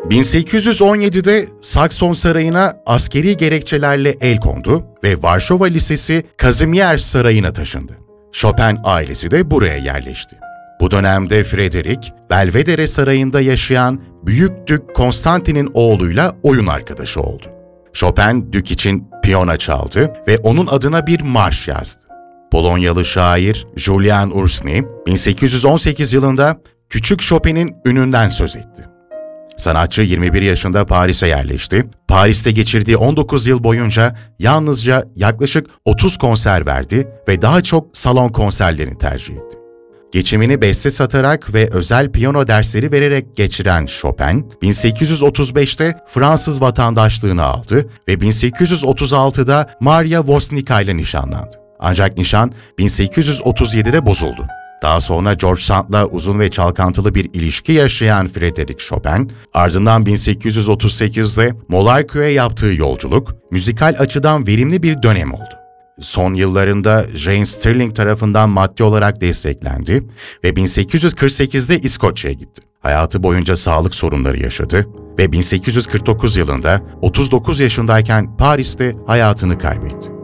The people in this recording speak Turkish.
1817'de Sakson Sarayı'na askeri gerekçelerle el kondu ve Varşova Lisesi Kazimiers Sarayı'na taşındı. Chopin ailesi de buraya yerleşti. Bu dönemde Frederick, Belvedere Sarayı'nda yaşayan Büyük Dük Konstantin'in oğluyla oyun arkadaşı oldu. Chopin, Dük için piyano çaldı ve onun adına bir marş yazdı. Polonyalı şair Julian Ursny, 1818 yılında Küçük Chopin'in ününden söz etti. Sanatçı 21 yaşında Paris'e yerleşti. Paris'te geçirdiği 19 yıl boyunca yalnızca yaklaşık 30 konser verdi ve daha çok salon konserlerini tercih etti. Geçimini beste satarak ve özel piyano dersleri vererek geçiren Chopin, 1835'te Fransız vatandaşlığını aldı ve 1836'da Maria Woznicka ile nişanlandı. Ancak nişan 1837'de bozuldu. Daha sonra George Sand'la uzun ve çalkantılı bir ilişki yaşayan Frédéric Chopin, ardından 1838'de Molarköy'e yaptığı yolculuk, müzikal açıdan verimli bir dönem oldu. Son yıllarında Jane Stirling tarafından maddi olarak desteklendi ve 1848'de İskoçya'ya gitti. Hayatı boyunca sağlık sorunları yaşadı ve 1849 yılında 39 yaşındayken Paris'te hayatını kaybetti.